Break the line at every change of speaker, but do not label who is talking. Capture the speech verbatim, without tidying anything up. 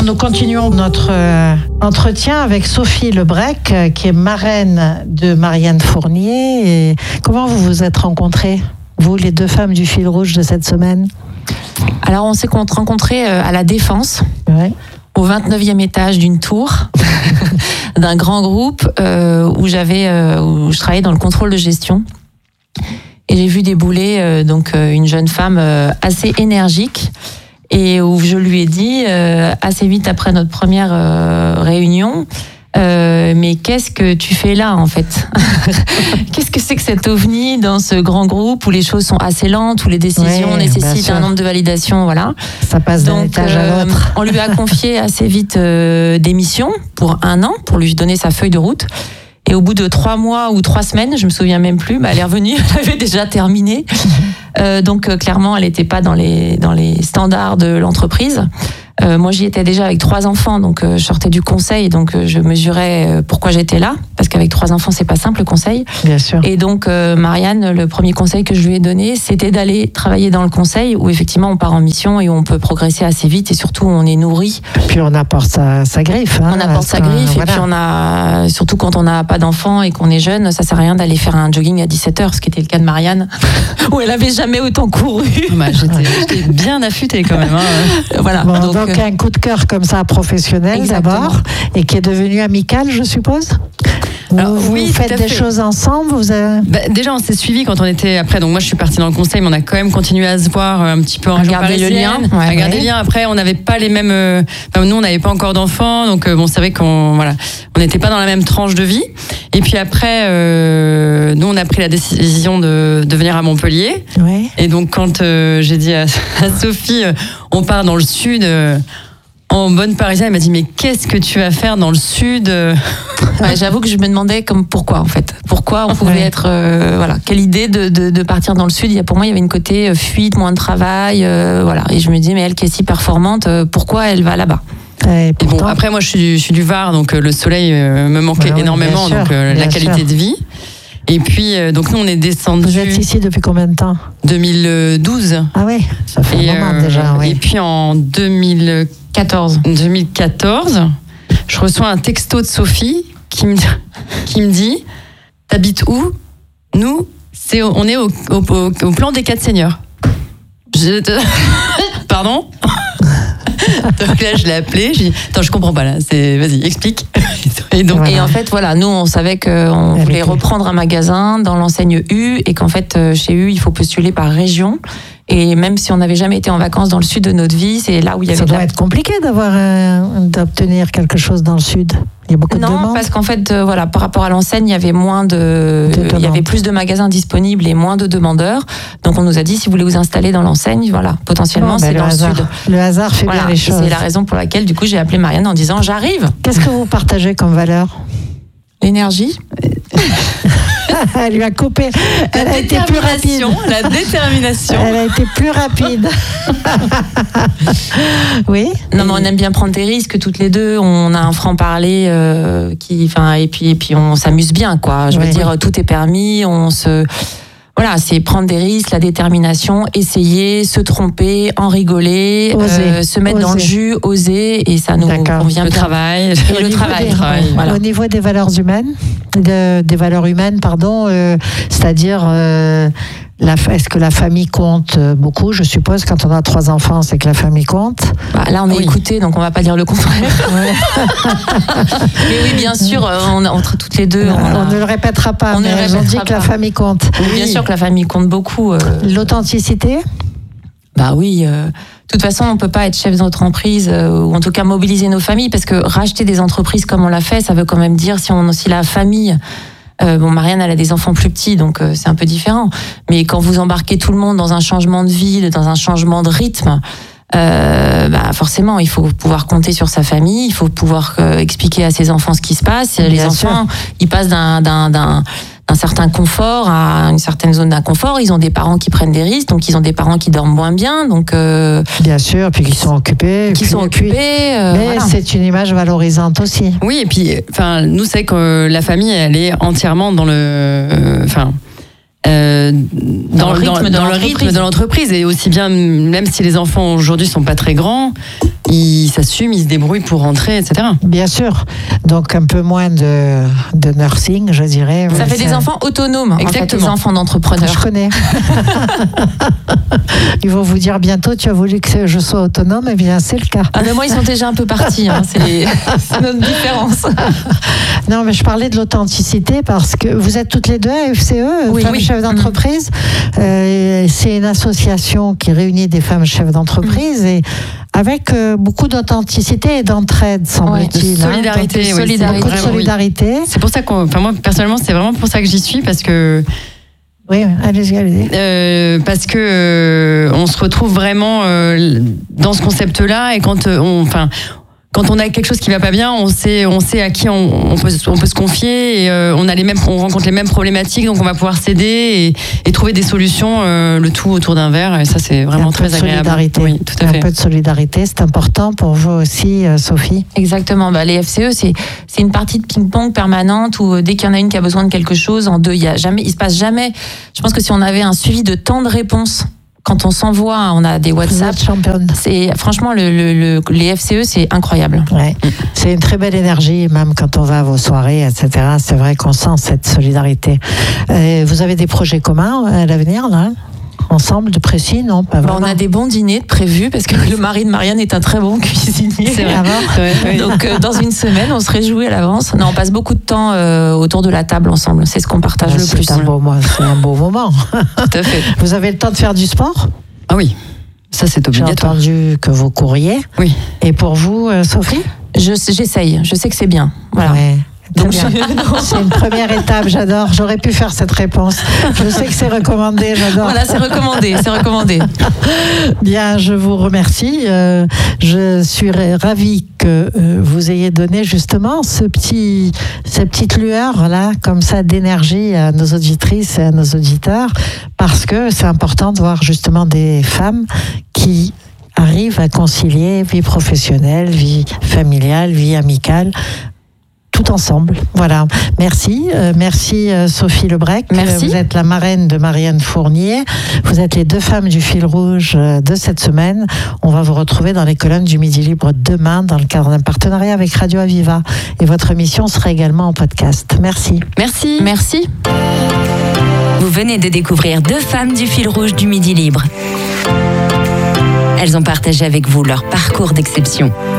nous continuons notre euh, entretien avec Sophie Lebrec, euh, qui est marraine de Marianne Fournier. Et comment vous vous êtes rencontrées, vous, les deux femmes du fil rouge de cette semaine?
Alors, on s'est rencontrées à la Défense, ouais. Au vingt-neuvième étage d'une tour d'un grand groupe euh, où, j'avais, euh, où je travaillais dans le contrôle de gestion. Et j'ai vu débouler euh, donc, euh, une jeune femme euh, assez énergique et où je lui ai dit, euh, assez vite après notre première euh, réunion, Euh, mais qu'est-ce que tu fais là en fait? Qu'est-ce que c'est que cet ovni dans ce grand groupe où les choses sont assez lentes, où les décisions oui, nécessitent un nombre de validations, voilà.
Ça passe d'un étage à l'autre.
Euh, on lui a confié assez vite euh, des missions pour un an, pour lui donner sa feuille de route. Et au bout de trois mois ou trois semaines, je me souviens même plus, bah, elle est revenue, elle avait déjà terminé. Euh, donc euh, clairement, elle n'était pas dans les dans les standards de l'entreprise. Euh, moi, j'y étais déjà avec trois enfants, donc euh, je sortais du conseil, donc euh, je mesurais euh, pourquoi j'étais là, parce qu'avec trois enfants, c'est pas simple le conseil.
Bien sûr.
Et donc euh, Marianne, le premier conseil que je lui ai donné, c'était d'aller travailler dans le conseil, où effectivement on part en mission et où on peut progresser assez vite et surtout on est nourri.
Puis on apporte sa, sa griffe. Hein,
on apporte sa griffe voilà. Et puis on a, surtout quand on n'a pas d'enfants et qu'on est jeune, ça sert à rien d'aller faire un jogging à dix-sept heures, ce qui était le cas de Marianne, où elle avait jamais autant couru.
Bah, j'étais, j'étais bien affûtée quand même. Hein.
Voilà.
Bon, donc, donc un coup de cœur comme ça professionnel exactement. D'abord et qui est devenu amical, je suppose. Alors, vous, oui, vous faites des choses ensemble, vous avez...
bah, déjà on s'est suivis quand on était après, donc moi je suis partie dans le conseil, mais on a quand même continué à se voir un petit peu en région parisienne,
le lien,
ouais, à garder ouais. le lien. Après on n'avait pas les mêmes, euh, enfin, nous on n'avait pas encore d'enfants, donc euh, bon c'est vrai qu'on voilà, on n'était pas dans la même tranche de vie. Et puis après, euh, nous on a pris la décision de, de venir à Montpellier.
Ouais.
Et donc quand euh, j'ai dit à, à Sophie, euh, on part dans le sud. Euh, En bonne parisienne, elle m'a dit mais qu'est-ce que tu vas faire dans le sud?
Ouais, j'avoue que je me demandais comme pourquoi en fait, pourquoi on pouvait ouais. être euh, voilà, quelle idée de, de de partir dans le sud. Il y a pour moi il y avait une côté fuite, moins de travail, euh, voilà. Et je me dis mais elle qui est si performante, euh, pourquoi elle va là-bas?
Et,
et bon après moi je suis du, je suis du Var, donc euh, le soleil euh, me manquait ouais, énormément,
sûr,
donc euh, la qualité
sûr.
de vie. Et puis, euh, donc nous, on est descendus...
Vous êtes ici depuis combien de temps?
deux mille douze.
Ah oui, ça fait
et,
un moment
euh,
déjà, oui.
Et puis en deux mille quatorze, deux mille quatorze, je reçois un texto de Sophie qui me, qui me dit « T'habites où ?» Nous, c'est, on est au, au, au, au plan des quatre seigneurs. Je te... Pardon? Donc là, je l'ai appelé, je dis attends, je comprends pas là, c'est vas-y, explique.
Et donc, voilà. Et en fait, voilà, nous, on savait qu'on Elle voulait était... reprendre un magasin dans l'enseigne U et qu'en fait, chez U, il faut postuler par région. Et même si on n'avait jamais été en vacances dans le sud de notre vie, c'est là où il y avait.
Ça doit
la...
être compliqué d'avoir euh, d'obtenir quelque chose dans le sud. Il y a beaucoup de
non,
demandes.
Non, parce qu'en fait, euh, voilà, par rapport à l'enseigne, il y avait moins de, de il y avait plus de magasins disponibles et moins de demandeurs. Donc on nous a dit si vous voulez vous installer dans l'enseigne, voilà, potentiellement
bon,
c'est
ben,
dans le,
le sud.
Le
hasard fait
voilà,
bien les choses.
C'est la raison pour laquelle du coup j'ai appelé Marianne en disant j'arrive.
Qu'est-ce que vous partagez comme valeur?
L'énergie.
Elle lui a coupé. Elle a été plus rapide.
La détermination.
Elle a été plus rapide. Oui.
Non, mais on aime bien prendre des risques toutes les deux. On a un franc-parler euh, qui, enfin, et puis et puis on s'amuse bien, quoi. Je oui. veux dire, tout est permis. On se Voilà, c'est prendre des risques, la détermination, essayer, se tromper, en rigoler, euh, se mettre oser. Dans le jus, oser, et ça nous
D'accord.
convient
le
bien.
Travail,
et le travail.
Des,
travail voilà.
Au niveau des valeurs humaines, de, des valeurs humaines, pardon, euh, c'est-à-dire, euh, la, est-ce que la famille compte beaucoup? Je suppose, quand on a trois enfants, c'est que la famille compte.
Bah, là, on est oui. écoutés, donc on va pas dire le contraire.
Ouais.
Mais oui, bien sûr, on, entre toutes les deux,
on,
on, a,
on ne le répétera pas. On mais ne on dit pas. Que la famille compte.
Oui, bien sûr que la famille compte beaucoup. Euh...
L'authenticité?
Bah oui. Euh... De toute façon, on ne peut pas être chef d'entreprise euh, ou en tout cas mobiliser nos familles, parce que racheter des entreprises comme on l'a fait, ça veut quand même dire si, on, si la famille... Euh, bon, Marianne, elle a des enfants plus petits, donc euh, c'est un peu différent. Mais quand vous embarquez tout le monde dans un changement de vie, dans un changement de rythme, euh, bah forcément, il faut pouvoir compter sur sa famille, il faut pouvoir euh, expliquer à ses enfants ce qui se passe. Bien les enfants, sûr. Ils passent d'un... d'un, d'un un certain confort à une certaine zone d'inconfort. Ils ont des parents qui prennent des risques, donc ils ont des parents qui dorment moins bien, donc euh,
bien sûr, puis qui sont occupés,
qui
puis,
sont occupés. Euh,
mais
voilà.
C'est une image valorisante aussi.
Oui, et puis, enfin, nous c'est que la famille, elle est entièrement dans le, enfin. Euh, dans, dans, le rythme, dans, dans le rythme de l'entreprise, et aussi bien, même si les enfants aujourd'hui sont pas très grands, ils s'assument, ils se débrouillent pour rentrer, et cetera.
Bien sûr. Donc un peu moins de, de nursing, je dirais.
Ça
Ouais,
fait des enfants autonomes, exactement. En fait, des enfants d'entrepreneurs.
Je connais. Ils vont vous dire bientôt, tu as voulu que je sois autonome, et eh bien c'est le cas.
Ah mais moi ils sont déjà un peu partis, hein. c'est, les... c'est notre différence.
Non mais je parlais de l'authenticité parce que vous êtes toutes les deux à F C E,
oui,
femmes
oui.
chefs d'entreprise. Mmh. Euh, c'est une association qui réunit des femmes chefs d'entreprise mmh. et avec euh, beaucoup d'authenticité et d'entraide, semble-t-il.
Ouais, de solidarité,
hein.
oui,
solidarité. Beaucoup de solidarité.
Oui. C'est pour ça qu'on, enfin moi personnellement, c'est vraiment pour ça que j'y suis parce que.
Oui, allez-y, allez-y.
Euh, parce que euh, on se retrouve vraiment euh, dans ce concept-là et quand euh, on, enfin. Quand on a quelque chose qui va pas bien, on sait, on sait à qui on, on, peut, on peut se confier et euh, on a les mêmes, on rencontre les mêmes problématiques, donc on va pouvoir s'aider et, et trouver des solutions, euh, le tout autour d'un verre. Et ça, c'est vraiment très agréable.
Solidarité.
Oui, tout à fait.
Un peu de solidarité, c'est important pour vous aussi, euh, Sophie.
Exactement. Bah, les F C E, c'est, c'est une partie de ping-pong permanente où euh, dès qu'il y en a une qui a besoin de quelque chose, en deux, il y a jamais, il se passe jamais. Je pense que si on avait un suivi de temps de réponse. Quand on s'envoie, on a des WhatsApp. C'est franchement le, le, le, les F C E, c'est incroyable.
Ouais. C'est une très belle énergie, même quand on va à vos soirées, et cetera. C'est vrai qu'on sent cette solidarité. Euh, vous avez des projets communs à l'avenir, là ? Ensemble, de précis, non pas
bah, on a des bons dîners de prévus parce que le mari de Marianne est un très bon cuisinier.
C'est vrai.
Ouais, donc euh, dans une semaine, on se réjouit à l'avance. Non, on passe beaucoup de temps euh, autour de la table ensemble. C'est ce qu'on partage
ouais,
le
c'est
plus.
Un beau, c'est un beau moment.
Tout à fait.
Vous avez le temps de faire du sport ?
Ah oui, ça c'est obligatoire.
J'ai entendu que vous courriez.
Oui.
Et pour vous, euh, Sophie ?
Je, J'essaye. Je sais que c'est bien. Voilà.
Ouais. Donc, c'est une première étape, j'adore. J'aurais pu faire cette réponse. Je sais que c'est recommandé, j'adore.
Voilà, c'est recommandé, c'est recommandé.
Bien, je vous remercie. Euh, je suis ravie que euh, vous ayez donné justement ce petit, ces petites lueurs là, comme ça, d'énergie à nos auditrices et à nos auditeurs, parce que c'est important de voir justement des femmes qui arrivent à concilier vie professionnelle, vie familiale, vie amicale. Tout ensemble. Voilà. Merci. Euh, merci euh, Sophie Lebrec.
Merci.
Vous êtes la marraine de Marianne Fournier. Vous êtes les deux femmes du fil rouge euh, de cette semaine. On va vous retrouver dans les colonnes du Midi Libre demain dans le cadre d'un partenariat avec Radio Aviva. Et votre émission sera également en podcast. Merci.
Merci. Merci.
Vous venez de découvrir deux femmes du fil rouge du Midi Libre. Elles ont partagé avec vous leur parcours d'exception.